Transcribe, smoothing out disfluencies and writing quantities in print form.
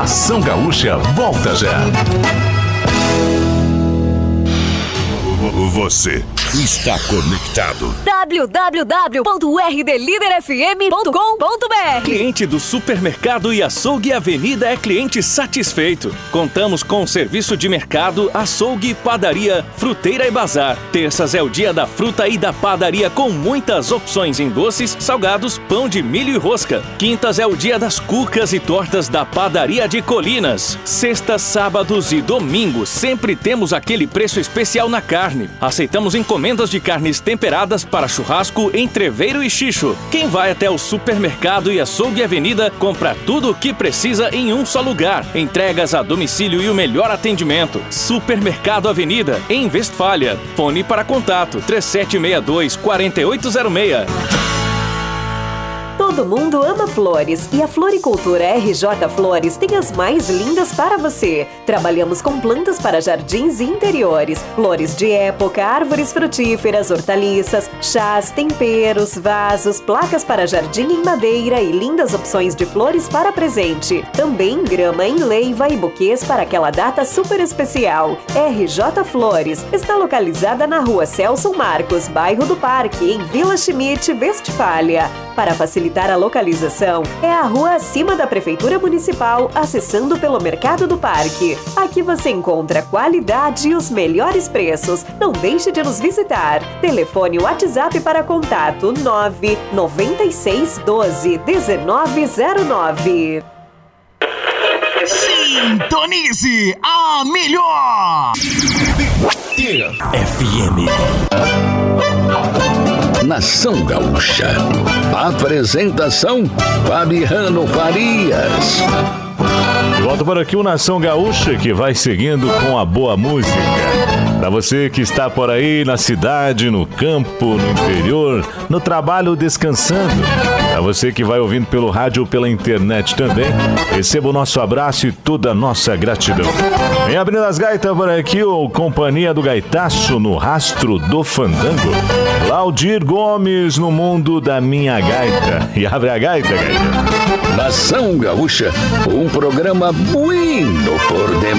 Nação Gaúcha volta já. Você está conectado. www.rdliderfm.com.br. Cliente do Supermercado e Açougue Avenida é cliente satisfeito. Contamos com serviço de mercado, açougue, padaria, fruteira e bazar. Terças é o dia da fruta e da padaria com muitas opções em doces, salgados, pão de milho e rosca. Quintas é o dia das cucas e tortas da padaria de Colinas. Sextas, sábados e domingos sempre temos aquele preço especial na carne. Aceitamos encomendas de carnes temperadas para churrasco, entreveiro e xixo. Quem vai até o Supermercado e Açougue Avenida compra tudo o que precisa em um só lugar. Entregas a domicílio e o melhor atendimento. Supermercado Avenida, em Westfália. Fone para contato 3762-4806. Todo mundo ama flores e a Floricultura RJ Flores tem as mais lindas para você. Trabalhamos com plantas para jardins e interiores, flores de época, árvores frutíferas, hortaliças, chás, temperos, vasos, placas para jardim em madeira e lindas opções de flores para presente. Também grama em leiva e buquês para aquela data super especial. RJ Flores está localizada na Rua Celso Marcos, bairro do Parque, em Vila Schmidt, Westfália. Para facilitar a localização, é a rua acima da Prefeitura Municipal, acessando pelo Mercado do Parque. Aqui você encontra qualidade e os melhores preços. Não deixe de nos visitar. Telefone WhatsApp para contato 99612-1909. Sintonize a melhor FM. Nação Gaúcha. Apresentação: Fabiano Farias. Volto por aqui o Nação Gaúcha, que vai seguindo com a boa música. Para você que está por aí na cidade, no campo, no interior, no trabalho, descansando. Para você que vai ouvindo pelo rádio ou pela internet também, receba o nosso abraço e toda a nossa gratidão. Vem abrindo as gaitas por aqui, o Companhia do Gaitaço no Rastro do Fandango. Laudir Gomes no Mundo da Minha Gaita. E abre a gaita, gaita. Nação Gaúcha, um programa bueno por demais.